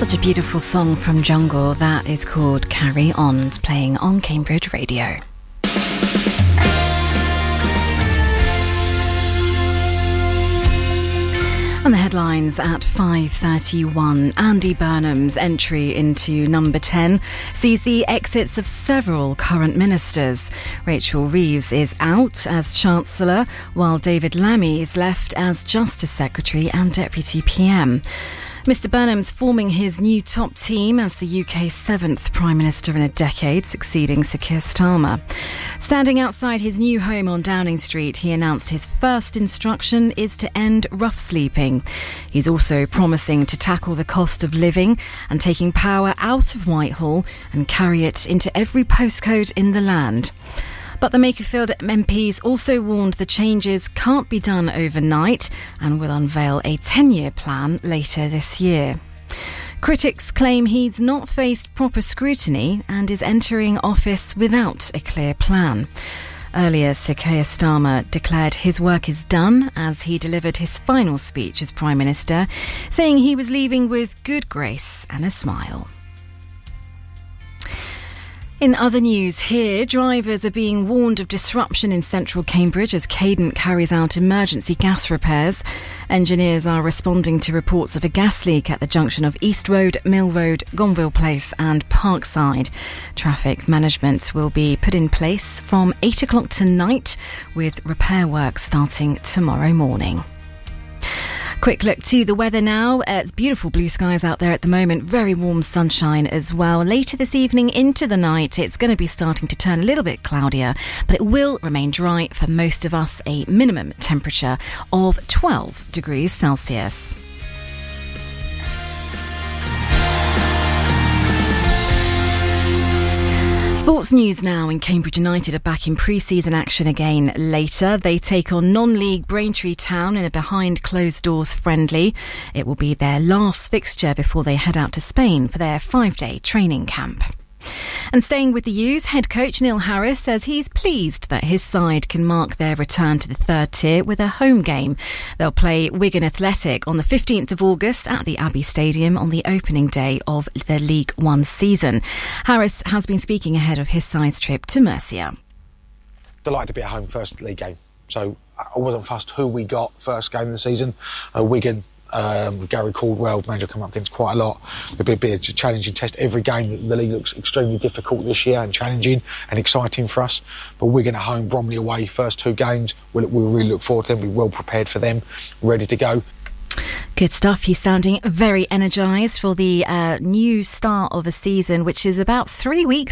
Such a beautiful song from Jungle. That is called Carry On. It's playing on Cambridge Radio. And the headlines at 5:31. Andy Burnham's entry into number 10 sees the exits of several current ministers. Rachel Reeves is out as Chancellor, while David Lammy is left as Justice Secretary and Deputy PM. Mr Burnham's forming his new top team as the UK's 7th Prime Minister in a decade, succeeding Sir Keir Starmer. Standing outside his new home on Downing Street, he announced his first instruction is to end rough sleeping. He's also promising to tackle the cost of living and taking power out of Whitehall and carry it into every postcode in the land. But the Makerfield MPs also warned the changes can't be done overnight and will unveil a 10-year plan later this year. Critics claim he's not faced proper scrutiny and is entering office without a clear plan. Earlier, Sir Keir Starmer declared his work is done as he delivered his final speech as Prime Minister, saying he was leaving with good grace and a smile. In other news here, drivers are being warned of disruption in central Cambridge as Cadent carries out emergency gas repairs. Engineers are responding to reports of a gas leak at the junction of East Road, Mill Road, Gonville Place and Parkside. Traffic management will be put in place from 8 o'clock tonight, with repair work starting tomorrow morning. Quick look to the weather now. It's beautiful blue skies out there at the moment. Very warm sunshine as well. Later this evening into the night, it's going to be starting to turn a little bit cloudier, but it will remain dry for most of us. A minimum temperature of 12 degrees Celsius. Sports news now. In Cambridge United are back in pre-season action again later. They take on non-league Braintree Town in a behind-closed-doors friendly. It will be their last fixture before they head out to Spain for their 5-day training camp. And staying with the U's, head coach Neil Harris says he's pleased that his side can mark their return to the third tier with a home game. They'll play Wigan Athletic on the 15th of August at the Abbey Stadium on the opening day of the League One season. Harris has been speaking ahead of his side's trip to Mercia. Delighted to be at home first league game. So I wasn't fussed who we got first game of the season. Wigan. With Gary Caldwell, manager, come up against quite a lot. It'll be a challenging test. Every game, the league looks extremely difficult this year and challenging and exciting for us. But Wigan at home, Bromley away, first two games, we'll really look forward to them. We're well prepared for them, ready to go. Good stuff. He's sounding very energised for the new start of a season, which is about 3 weeks